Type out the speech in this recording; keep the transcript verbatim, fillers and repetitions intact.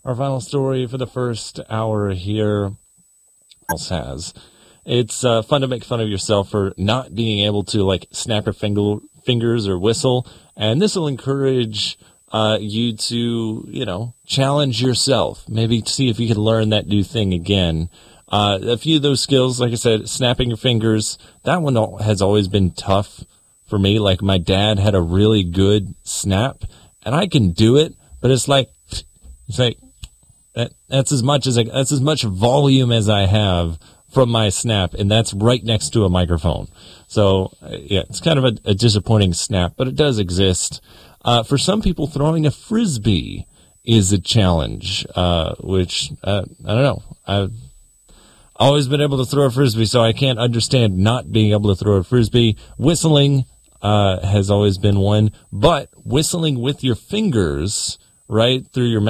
Our final story for the first hour here else has. It's uh, fun to make fun of yourself for not being able to, like, snap your finger, fingers or whistle, and this will encourage uh, you to, you know, challenge yourself. Maybe see if you can learn that new thing again. Uh, a few of those skills, like I said, snapping your fingers, that one has always been tough for me. Like, my dad had a really good snap, and I can do it, but it's like, it's like, that, that's as much as I, that's as much volume as I have from my snap, and that's right next to a microphone. So, uh, yeah, it's kind of a, a disappointing snap, but it does exist. Uh, for some people, throwing a Frisbee is a challenge, uh, which, uh, I don't know. I've always been able to throw a Frisbee, so I can't understand not being able to throw a Frisbee. Whistling uh, has always been one, but whistling with your fingers, right, through your mouth.